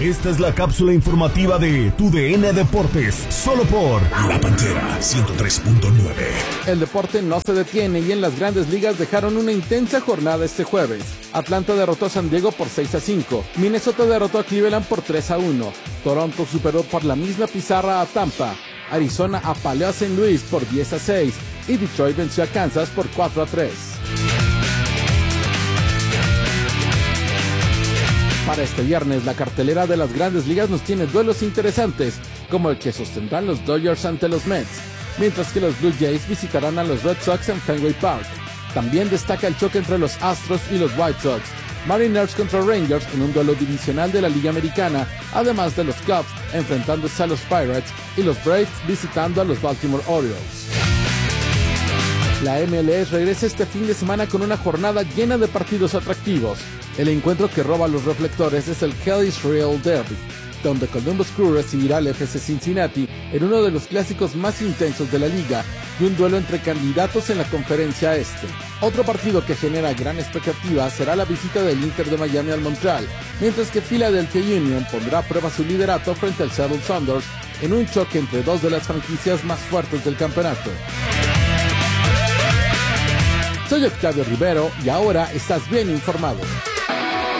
Esta es la cápsula informativa de Tu DN Deportes, solo por La Pantera 103.9. El deporte no se detiene y en las grandes ligas dejaron una intensa jornada este jueves. Atlanta derrotó a San Diego por 6-5, Minnesota derrotó a Cleveland por 3-1, Toronto superó por la misma pizarra a Tampa, Arizona apaleó a St. Louis por 10-6 y Detroit venció a Kansas por 4-3. Para este viernes, la cartelera de las grandes ligas nos tiene duelos interesantes, como el que sostendrán los Dodgers ante los Mets, mientras que los Blue Jays visitarán a los Red Sox en Fenway Park. También destaca el choque entre los Astros y los White Sox, Mariners contra Rangers en un duelo divisional de la Liga Americana, además de los Cubs enfrentándose a los Pirates y los Braves visitando a los Baltimore Orioles. La MLS regresa este fin de semana con una jornada llena de partidos atractivos. El encuentro que roba los reflectores es el Kelly's Real Derby, donde Columbus Crew recibirá al FC Cincinnati en uno de los clásicos más intensos de la liga y un duelo entre candidatos en la Conferencia Este. Otro partido que genera gran expectativa será la visita del Inter de Miami al Montreal, mientras que Philadelphia Union pondrá a prueba su liderato frente al Seattle Sounders en un choque entre dos de las franquicias más fuertes del campeonato. Soy Octavio Rivero y ahora estás bien informado.